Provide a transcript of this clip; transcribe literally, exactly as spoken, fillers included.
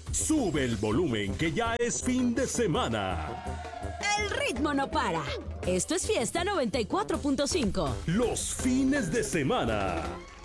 Sube el volumen que ya es fin de semana. El ritmo no para. Esto es Fiesta noventa y cuatro punto cinco. Los fines de semana.